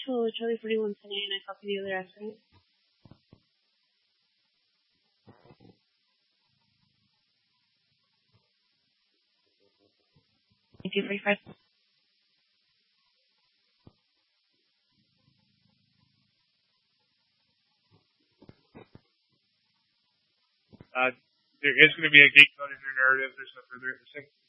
to Charlie 41 today, and I talked to the other accident. Thank you, 45. There is going to be a gate code in your narrative. There's no further interesting.